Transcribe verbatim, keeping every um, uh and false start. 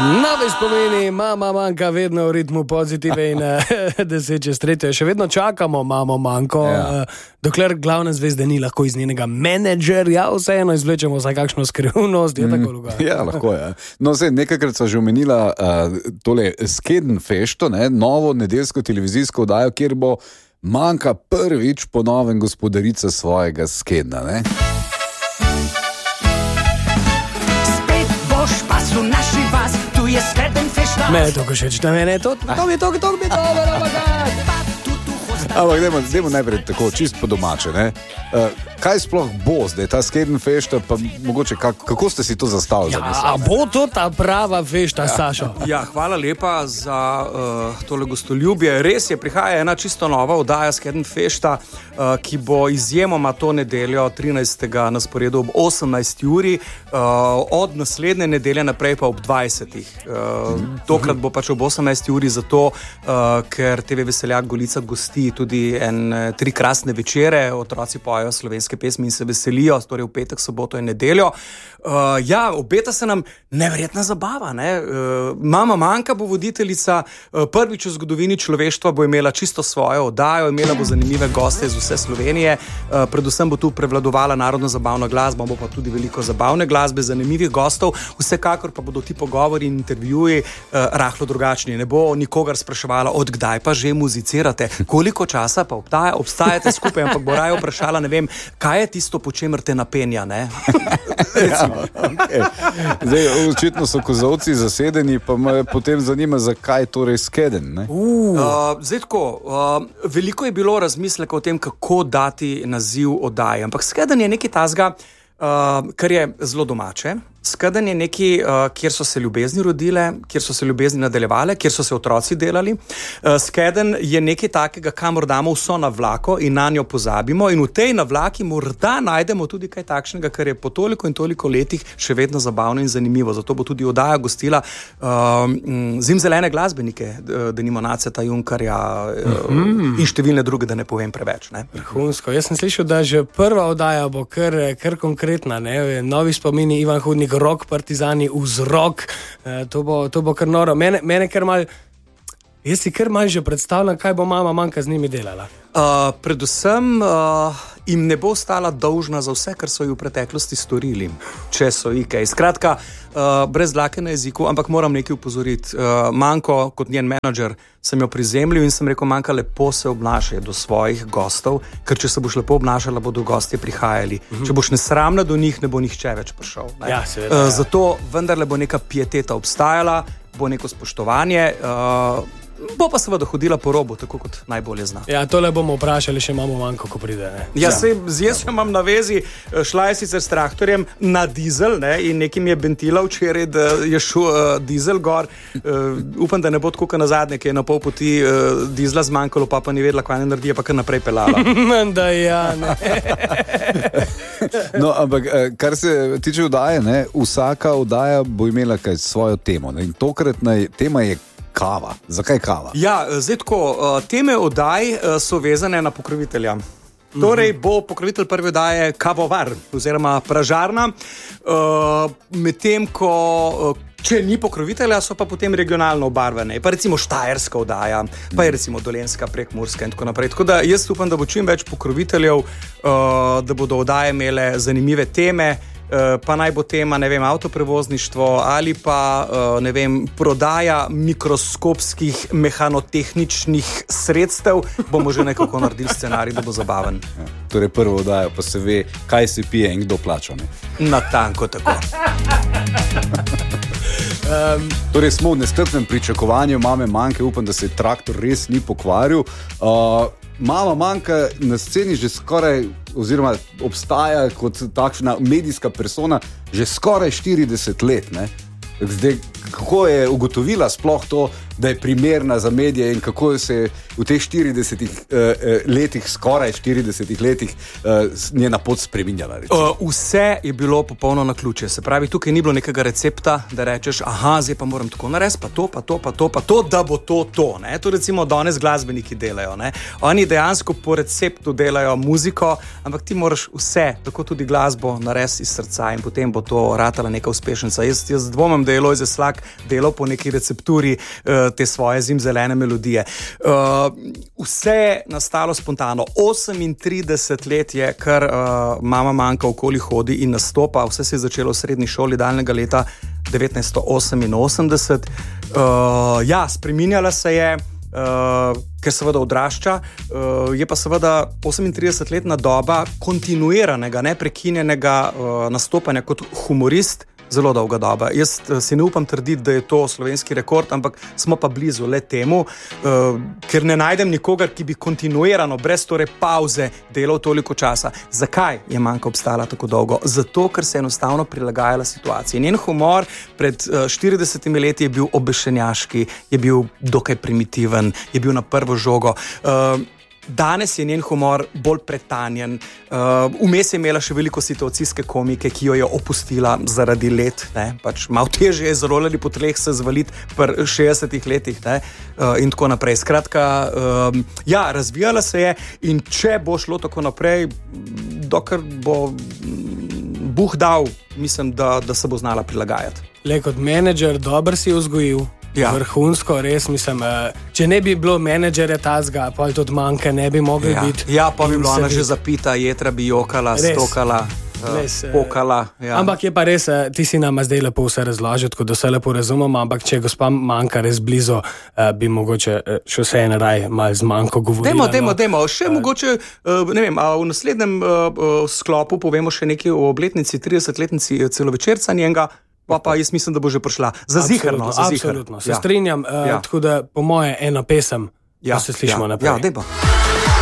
Novi spomini, mama manjka vedno v ritmu pozitive in deset čez tretjo. Še vedno čakamo mamo manjko, ja. Dokler glavna zvezda ni lahko iz njenega menedžerja, vseeno izvlečemo vsaj kakšno skrivnost. Je tako luga. Ja, lahko je. No, zdaj, nekajkrat so že omenila uh, tole Skedenfešto, ne, novo nedeljsko televizijsko oddajo, kjer bo manjka prvič po novem gospodarica svojega skedna, ne? Mene je to všeč, da mene je to, to mi je to, to mi je to, ampak dajmo, dajmo najprej tako, čist po domače, ne? Uh, kaj sploh bo zdaj, ta Skedenfešta, pa mogoče, kak, kako ste si to zastavili? Ja, a bo to ta prava fešta, ja. Sašo? Ja, hvala lepa za uh, tole gostoljubje. Res je, prihaja ena čisto nova oddaja Skedenfešta, uh, ki bo izjemoma to nedeljo trinajstega na sporedu ob osemnajsti uri, uh, od naslednje nedelje naprej pa ob dvajsetih. Uh, tokrat bo pač ob osemnajsti uri zato, uh, ker T V Veseljak Golica gosti tudi en, tri krasne večere, otroci pojejo slovenske pesmi in se veselijo, torej v petek, soboto in nedeljo. Uh, ja, obeta se nam neverjetna zabava, ne? Uh, mama manjka bo voditeljica, uh, prvič v zgodovini človeštva bo imela čisto svojo oddajo, imela bo zanimive goste iz vse Slovenije, uh, predvsem bo tu prevladovala narodno zabavna glasba, bo pa tudi veliko zabavne glasbe, zanimivih gostov, vsekakor pa bodo ti pogovori in intervjuji uh, rahlo drugačni. Ne bo nikogar spraševala, od kdaj pa že muzicirate, koliko časa pa obstaja, obstajate skupaj, ampak bo raje vprašala, ne vem, kaj je tisto, po čemer te napenja, ne? Ja, okay. Zdaj, očitno so kozovci zasedeni, pa me potem zanima, zakaj torej Skeden, ne? Uh. Uh, zdaj tako, uh, veliko je bilo razmisleka o tem, kako dati naziv oddaji, ampak Skeden je nekaj tazga, uh, kar je zelo domače. Skeden je nekaj, uh, kjer so se ljubezni rodile, kjer so se ljubezni nadaljevale, kjer so se otroci delali. Uh, Skeden je nekaj takega, kamor damo vso navlako in na njo pozabimo in v tej navlaki morda najdemo tudi kaj takšnega, kar je po toliko in toliko letih še vedno zabavno in zanimivo. Zato bo tudi oddaja gostila uh, zimzelene glasbenike, denimo Naceta Junkarja uh, mm-hmm. in številne druge, da ne povem preveč. Ne? Vrhunsko. Jaz sem slišal, da že prva oddaja bo kar, kar konkretna. Ne? Novi spomini, Ivan Hudnik, Rok partizani, vzrok, e, to, bo, to bo kar noro. Mene, mene kar mal, jaz si kar mal že predstavljam, kaj bo mama manjka z njimi delala. Uh, predvsem uh, jim ne bo stala dolžna za vse, kar so ji v preteklosti storili, če so ji kaj. Skratka, uh, brez dlake na jeziku, ampak moram nekaj upozoriti. Uh, Manko, kot njen menadžer, sem jo prizemljil in sem rekel, Manka, lepo se obnašaj do svojih gostov, ker če se boš lepo obnašala, bodo gostje prihajali. Uh-huh. Če boš nesramna do njih, ne bo nihče več prišel. Ja, seveda, ja. Uh, zato vendarle bo neka pieteta obstajala, bo neko spoštovanje, uh, bo pa seveda hodila po robu, tako kot najbolje zna. Ja, tole bomo vprašali še mamo manjko, ko pride. Ne? Ja, se, jaz jo imam na vezi, šla je sicer s traktorjem na dizel, ne, in nekim je bentila včeraj, da je šel uh, dizel gor. Uh, upam, da ne bo tako na zadnje, ki je na pol poti uh, dizla zmanjkalo, pa pa ni vedela, kaj ne naredi, pa kar naprej pelala. Da ja, ne. No, ampak kar se tiče oddaje, ne, vsaka oddaja bo imela kaj svojo temo, ne, in tokratna tema je kava. Zakaj kava? Ja, zdaj tako, teme oddaj so vezane na pokrovitelja. Torej bo pokrovitelj prve oddaje kavovar oziroma pražarna, medtem ko če ni pokrovitelja, so pa potem regionalno obarvane. Pa recimo štajerska oddaja, pa je recimo dolenjska, prekmurska in tako naprej. Tako da jaz upam, da bo čim več pokroviteljev, da bodo oddaje imele zanimive teme, pa naj bo tema, ne vem, avtoprevozništvo ali pa, ne vem, prodaja mikroskopskih mehanotehničnih sredstev, bomo že nekako naredili scenarij, da bo zabaven. Ja, torej prvo oddajo, pa se ve, kaj se pije in kdo plača, ne? Natanko tako. Um, torej smo v nestrpnem pričakovanju mame manjke, upam, da se traktor res ni pokvaril. Uh, mama manjka na sceni že skoraj, oziroma obstaja kot takšna medijska persona že skoraj štirideset let, ne? Zdaj, kako je ugotovila sploh to, da je primerna za medije in kako se je v teh štiridesetih uh, letih, skoraj štiridesetih letih uh, njena pot spreminjala? Uh, vse je bilo popolno na ključe. Se pravi, tukaj ni bilo nekega recepta, da rečeš, aha, zdaj pa moram tako narediti, pa to, pa to, pa to, pa to, da bo to to. Ne? To recimo danes glasbeniki delajo. Ne? Oni dejansko po receptu delajo muziko, ampak ti moraš vse, tako tudi glasbo, narediti iz srca in potem bo to ratala neka uspešnica. Jaz, jaz dvomim, tem delu je vsak delal po neki recepturi uh, te svoje zimzelene melodije. Uh, vse je nastalo spontano. osemintrideset let je, kar uh, mama Manka okoli hodi in nastopa. Vse se je začelo v srednji šoli daljnega leta devetnajststo oseminosemdeset. Uh, ja, spreminjala se je, uh, ker seveda odrašča. Uh, je pa seveda osemintridesetletna doba kontinuiranega, neprekinjenega uh, nastopanja kot humorist. Zelo dolga doba. Jaz si ne upam trditi, da je to slovenski rekord, ampak smo pa blizu le temu, uh, ker ne najdem nikogar, ki bi kontinuirano, brez torej pauze, delal toliko časa. Zakaj je Manka obstala tako dolgo? Zato, ker se je enostavno prilagajala situaciji. Njen humor pred uh, štiridesetimi leti je bil obešenjaški, je bil dokaj primitiven, je bil na prvo žogo. Uh, Danes je njen humor bolj pretanjen. Uh, vmes je imela še veliko situacijske komike, ki jo je opustila zaradi let. Ne? Pač malo težje je zarolali po tleh se zvaliti pri šestdesetih letih, ne? Uh, in tako naprej. Skratka, uh, ja, razvijala se je in če bo šlo tako naprej, dokler bo Bog dal, mislim, da, da se bo znala prilagajati. Le kot menedžer, dobro si jo vzgojil. Ja. Vrhunsko, res mislim, če ne bi bilo menedžerja tazga, pa tudi Manke ne bi mogli ja. biti. Ja, pa bi bila ona že zapita, jetra bi jokala, res. Stokala, res, pokala. Ja. Ampak je pa res, ti si nama zdaj lepo vse razložil, tako da vse lepo razumemo, ampak če gospa Manka res blizu, bi mogoče še vse en raj malo z Manko govorila. Dajmo, dajmo, dajmo. Še uh, mogoče, ne vem, a v naslednjem uh, sklopu povemo še nekaj o obletnici, tridesetletnici celovečerca njenega. Pa, pa jaz mislim, da bo že prišla. Za ziherno. Absolutno, se ja. strinjam. Uh, ja. Tako da po moje eno pesem, ja. pa se slišimo ja. naprej. Ja, dajmo.